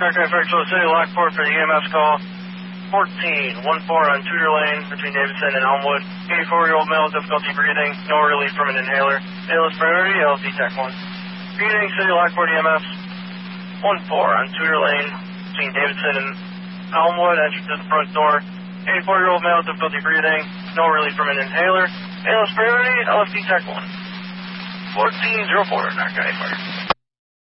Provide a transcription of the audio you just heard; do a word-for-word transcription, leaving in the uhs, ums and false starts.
Narcotic Fire, City, Lockport for the E M S call. fourteen one four on Tudor Lane between Davidson and Elmwood. eighty-four-year-old male, difficulty breathing, no relief from an inhaler. A L S priority, L S D Tech one. Greeting, City, Lockport E M S. one four on Tudor Lane between Davidson and Elmwood, entered to the front door. eighty-four-year-old male, difficulty breathing, no relief from an inhaler. A L S priority, L S D Tech one. fourteen oh four, Narcotic Fire.